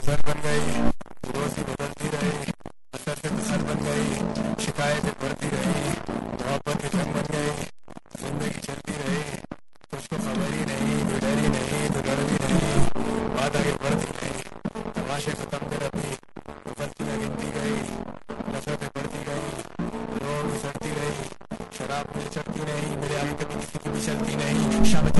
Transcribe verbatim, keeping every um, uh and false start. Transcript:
गुजर बन गई, रोजी बदलती रही, असर से कसर बन गई, शिकायतें बढ़ती रही, मोहब्बत की जंग बन गई, जिंदगी चलती रही, तुझको खबर ही नहीं, कोई डर ही नहीं, तो डर भी नहीं, बात आगे बढ़ती नहीं, तमाशे खत्म कर अभी, तो गलतियां गिनती गई, नफरतें बढ़ती गई, रोड सड़ती रही, शराब मुझे चढ़ती नहीं, मेरे आगे कभी किसी की भी चलती नहीं, शाम